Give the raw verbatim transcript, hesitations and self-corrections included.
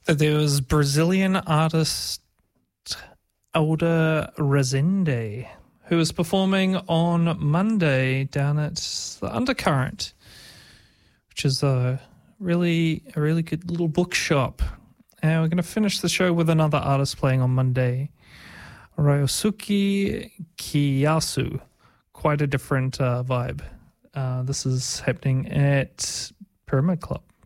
There was Brazilian artist Alda Resende, who was performing on Monday down at the Undercurrent, which is a really, a really good little bookshop. And we're going to finish the show with another artist playing on Monday, Ryosuke Kiyasu. Quite a different uh, vibe. Uh, this is happening at Pyramid Club.